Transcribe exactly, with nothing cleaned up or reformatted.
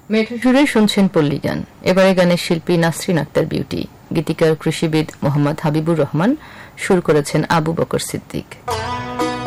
মেঠো সুরে শুনছেন পল্লী গান। এবারে গানের শিল্পী নাসরিন আক্তার বিউটি, গীতিকার কৃষিবিদ মোহাম্মদ হাবিবুর রহমান, সুর করেছেন আবু বকর সিদ্দিক।